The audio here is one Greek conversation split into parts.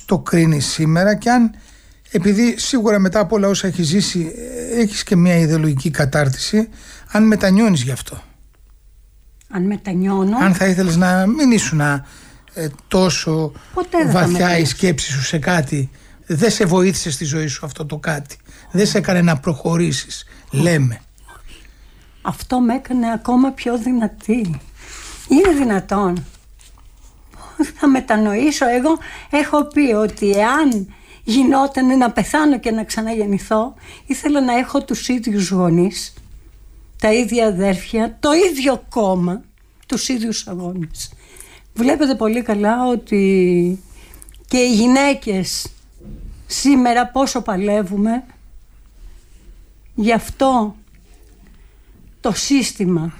το κρίνεις σήμερα και αν, επειδή σίγουρα μετά από όλα όσα έχεις ζήσει έχεις και μια ιδεολογική κατάρτιση, αν μετανιώνεις γι' αυτό. Αν μετανιώνω. Αν θα ήθελες να μην ήσουν τόσο βαθιά η σκέψη σου σε κάτι, δεν σε βοήθησε στη ζωή σου αυτό το κάτι, δεν σε έκανε να προχωρήσεις, λέμε. Αυτό με έκανε ακόμα πιο δυνατή. Είναι δυνατόν? Θα μετανοήσω. Εγώ έχω πει ότι εάν γινόταν να πεθάνω και να ξαναγεννηθώ, ήθελα να έχω τους ίδιους γονείς, τα ίδια αδέρφια, το ίδιο κόμμα, τους ίδιους αγώνες. Βλέπετε πολύ καλά ότι και οι γυναίκες σήμερα πόσο παλεύουμε γι' αυτό το σύστημα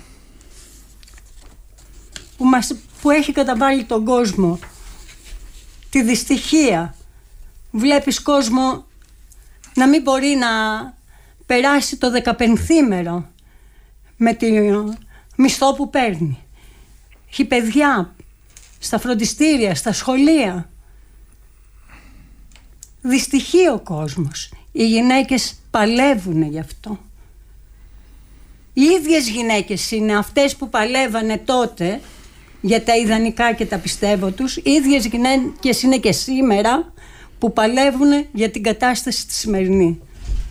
που έχει καταβάλει τον κόσμο, τη δυστυχία. Βλέπεις κόσμο να μην μπορεί να περάσει το 15ήμερο με τη μισθό που παίρνει. Έχει παιδιά στα φροντιστήρια, στα σχολεία. Δυστυχεί ο κόσμος. Οι γυναίκες παλεύουν γι' αυτό. Οι ίδιες γυναίκες είναι αυτές που παλεύανε τότε για τα ιδανικά και τα πιστεύω τους. Οι ίδιες γυναίκες είναι και σήμερα που παλεύουν για την κατάσταση τη σημερινή.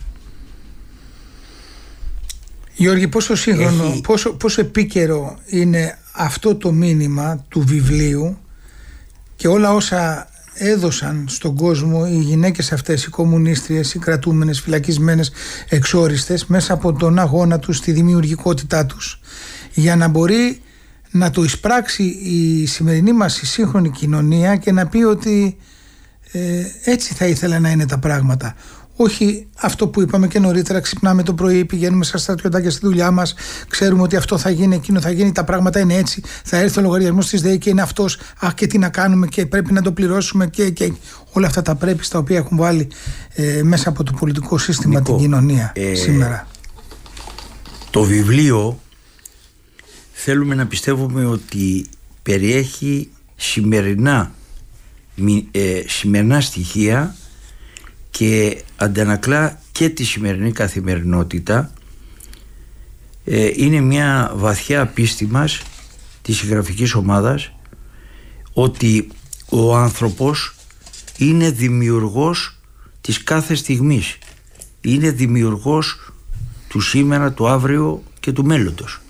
Γιώργη, πόσο σύγχρονο, πόσο επίκαιρο είναι αυτό το μήνυμα του βιβλίου και όλα όσα έδωσαν στον κόσμο οι γυναίκες αυτές, οι κομμουνίστριες, οι κρατούμενες, φυλακισμένες, εξόριστες, μέσα από τον αγώνα τους, τη δημιουργικότητά τους, για να μπορεί να το εισπράξει η σημερινή μας η σύγχρονη κοινωνία και να πει ότι έτσι θα ήθελα να είναι τα πράγματα. Όχι αυτό που είπαμε και νωρίτερα, ξυπνάμε το πρωί, πηγαίνουμε στα στρατιωτάκια στη δουλειά μας, ξέρουμε ότι αυτό θα γίνει, εκείνο θα γίνει, τα πράγματα είναι έτσι, θα έρθει ο λογαριασμός της ΔΕΗ και είναι αυτός, και τι να κάνουμε και πρέπει να το πληρώσουμε και όλα αυτά τα πρέπει στα οποία έχουν βάλει μέσα από το πολιτικό σύστημα την κοινωνία σήμερα. Το βιβλίο θέλουμε να πιστεύουμε ότι περιέχει σημερινά στοιχεία και αντανακλά και τη σημερινή καθημερινότητα. Είναι μια βαθιά πίστη μας της συγγραφικής ομάδας ότι ο άνθρωπος είναι δημιουργός της κάθε στιγμής, είναι δημιουργός του σήμερα, του αύριο και του μέλλοντος.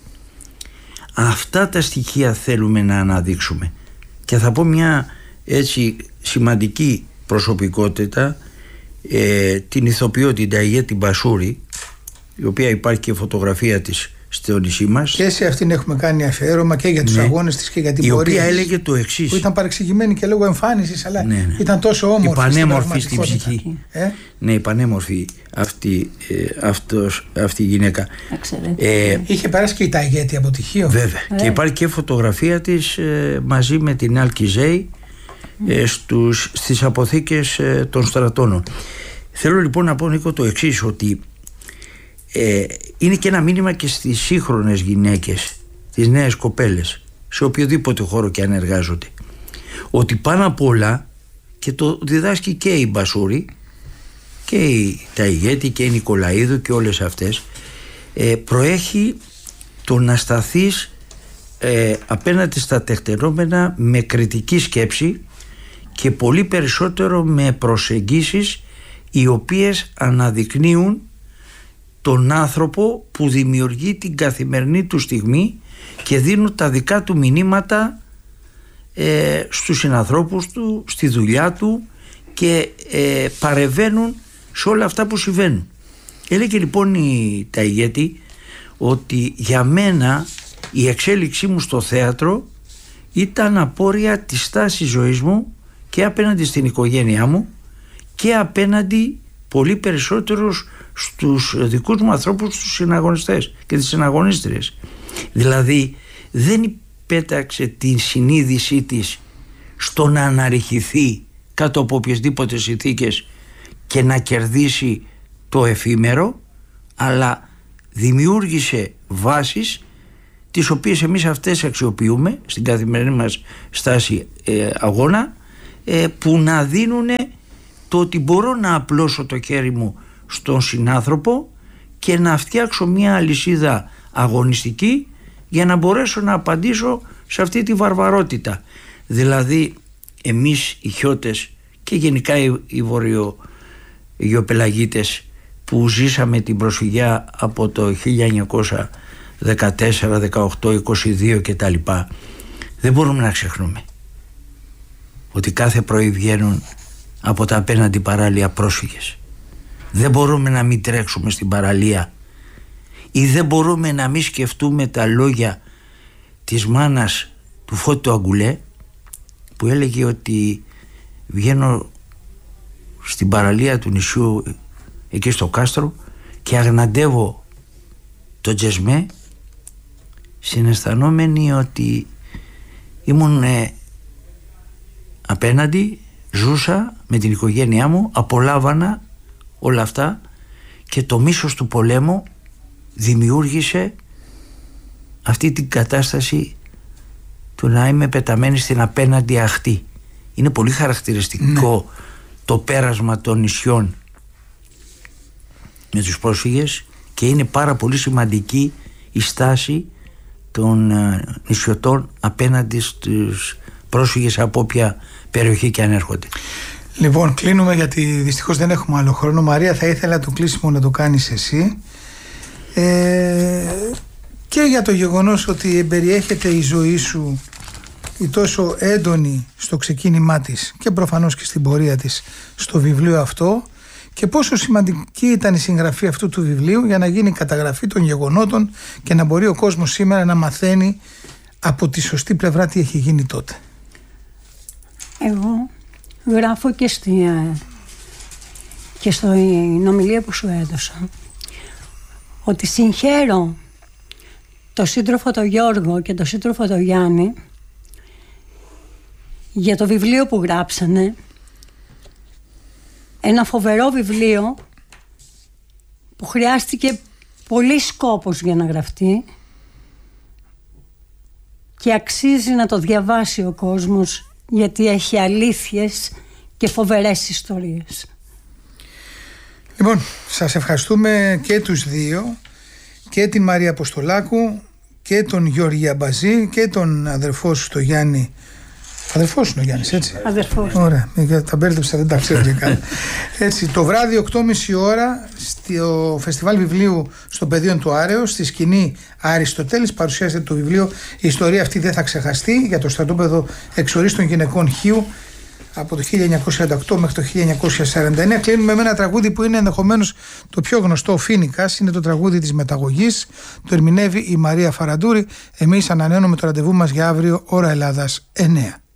Αυτά τα στοιχεία θέλουμε να αναδείξουμε. Και θα πω μια έτσι σημαντική προσωπικότητα, την ηθοποιό, την Ταϊγέτη Μπασούρη, η οποία υπάρχει και φωτογραφία της στο νησί μας. Και σε αυτήν έχουμε κάνει αφιέρωμα και για τους αγώνες της και για την πορεία. Η οποία έλεγε το εξής. Που ήταν παρεξηγημένη και λόγω εμφάνισης, αλλά ήταν τόσο όμορφη. Η πανέμορφη στην ψυχή. Ναι, η πανέμορφη αυτή η γυναίκα. Είχε περάσει και η Ταϊγέτη αποτυχίο. Βέβαια. Και υπάρχει και φωτογραφία της μαζί με την Αλκιζέη στις αποθήκες των στρατώνων. Θέλω λοιπόν να πω, Νίκο, το εξής, ότι είναι και ένα μήνυμα και στις σύγχρονες γυναίκες, τις νέες κοπέλες, σε οποιοδήποτε χώρο και αν εργάζονται, ότι πάνω απ' όλα, και το διδάσκει και η Μπασούρη και η Ταϊγέτη και η Νικολαίδου και όλες αυτές, προέχει το να σταθείς απέναντι στα τεκτενόμενα με κριτική σκέψη και πολύ περισσότερο με προσεγγίσεις οι οποίες αναδεικνύουν τον άνθρωπο που δημιουργεί την καθημερινή του στιγμή και δίνουν τα δικά του μηνύματα στους συνανθρώπους του, στη δουλειά του και παρεβαίνουν σε όλα αυτά που συμβαίνουν. Έλεγε λοιπόν η Ταϊγέτη ότι για μένα η εξέλιξή μου στο θέατρο ήταν απόρρια της στάσης ζωής μου και απέναντι στην οικογένειά μου και απέναντι πολύ περισσότερους στους δικούς μου ανθρώπους, τους συναγωνιστές και τις συναγωνίστριες. Δηλαδή δεν πέταξε την συνείδησή της στο να αναρριχηθεί κάτω από οποιασδήποτε συνθήκες και να κερδίσει το εφήμερο, αλλά δημιούργησε βάσεις τις οποίες εμείς αυτές αξιοποιούμε στην καθημερινή μας στάση αγώνα που να δίνουν το ότι μπορώ να απλώσω το χέρι μου στον συνάνθρωπο και να φτιάξω μια αλυσίδα αγωνιστική για να μπορέσω να απαντήσω σε αυτή τη βαρβαρότητα. Δηλαδή εμείς οι Χιώτες και γενικά οι βορειογεωπελαγίτες που ζήσαμε την προσφυγιά από το 1914, 18, 22 και τα λοιπά, δεν μπορούμε να ξεχνούμε ότι κάθε πρωί βγαίνουν από τα απέναντι παράλια πρόσφυγες. Δεν μπορούμε να μην τρέξουμε στην παραλία ή δεν μπορούμε να μην σκεφτούμε τα λόγια της μάνας του Φώτη του Αγκουλέ που έλεγε ότι βγαίνω στην παραλία του νησιού εκεί στο κάστρο και αγναντεύω το Τζεσμέ συναισθανόμενοι ότι ήμουν απέναντι, ζούσα με την οικογένειά μου, απολάβανα όλα αυτά και το μίσος του πολέμου δημιούργησε αυτή την κατάσταση του να είμαι πεταμένη στην απέναντι αχτή. Είναι πολύ χαρακτηριστικό το πέρασμα των νησιών με τους πρόσφυγες και είναι πάρα πολύ σημαντική η στάση των νησιωτών απέναντι στους πρόσφυγες από όποια περιοχή και αν έρχονται. Λοιπόν, κλείνουμε γιατί δυστυχώς δεν έχουμε άλλο χρόνο. Μαρία, θα ήθελα το κλείσιμο να το κάνεις εσύ και για το γεγονός ότι εμπεριέχεται η ζωή σου η τόσο έντονη στο ξεκίνημά της και προφανώς και στην πορεία της στο βιβλίο αυτό και πόσο σημαντική ήταν η συγγραφή αυτού του βιβλίου για να γίνει καταγραφή των γεγονότων και να μπορεί ο κόσμος σήμερα να μαθαίνει από τη σωστή πλευρά τι έχει γίνει τότε. Εγώ γράφω και στην ομιλία που σου έδωσα ότι συγχαίρω τον σύντροφο τον Γιώργο και τον σύντροφο τον Γιάννη για το βιβλίο που γράψανε, ένα φοβερό βιβλίο που χρειάστηκε πολύ σκόπος για να γραφτεί και αξίζει να το διαβάσει ο κόσμος γιατί έχει αλήθειες και φοβερές ιστορίες. Λοιπόν, σας ευχαριστούμε και τους δύο, και την Μαρία Αποστολάκου και τον Γιώργη Αμπαζή και τον αδερφό σου τον Γιάννη. Αδερφός είναι ο Γιάννης, έτσι. Αδερφός. Ωραία, τα μπέρδεψα, δεν τα ξέρω και καν. Έτσι, το βράδυ 8.30 ώρα στο Φεστιβάλ Βιβλίου στο Πεδίο του Άρεως, στη σκηνή Αριστοτέλης, παρουσιάζεται το βιβλίο. Η ιστορία αυτή δεν θα ξεχαστεί για το στρατόπεδο εξορίστων γυναικών Χίου από το 1948 μέχρι το 1949. Κλείνουμε με ένα τραγούδι που είναι ενδεχομένως το πιο γνωστό, Φίνικας. Είναι το τραγούδι της μεταγωγής. Το ερμηνεύει η Μαρία Φαραντούρη. Εμείς ανανεώνουμε το ραντεβού μας για αύριο, ώρα Ελλάδας 9.